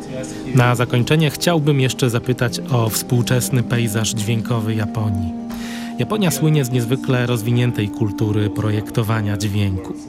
Na zakończenie chciałbym jeszcze zapytać o współczesny pejzaż dźwiękowy Japonii. Japonia słynie z niezwykle rozwiniętej kultury projektowania dźwięku.